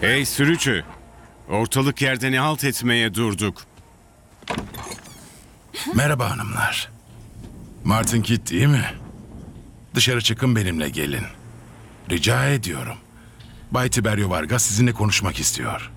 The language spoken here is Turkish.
Hey sürücü, ortalık yerde ne halt etmeye durduk? Merhaba hanımlar. Martin Kidd değil mi? Dışarı çıkın, benimle gelin. Rica ediyorum. Bay Tiberio Vargas sizinle konuşmak istiyor.